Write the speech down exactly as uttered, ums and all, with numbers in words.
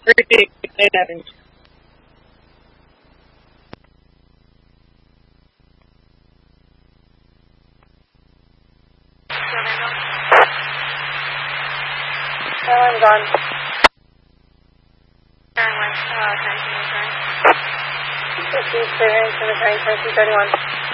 Repeat, eight Avenue. I'm gone. Turn west, uh, nineteen, Proceed clearance for the train, twenty-two thirty-one.